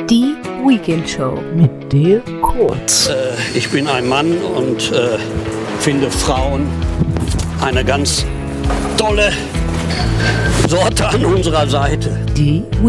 Die Weekend Show mit Dirk Kurz. Ich bin ein Mann und finde Frauen eine ganz tolle Sorte an unserer Seite. Die